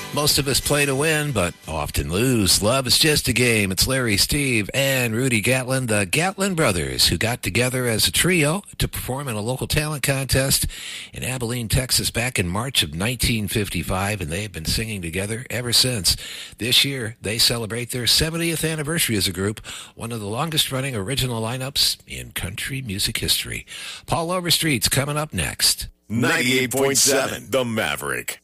Most of us play to win, but often lose. Love is just a game. It's Larry, Steve, and Rudy Gatlin, the Gatlin brothers, who got together as a trio to perform in a local talent contest in Abilene, Texas, back in March of 1955, and they have been singing together ever since. This year, they celebrate their 70th anniversary as a group, one of the longest-running original lineups in country music history. Paul Overstreet's coming up next. 98.7, The Maverick.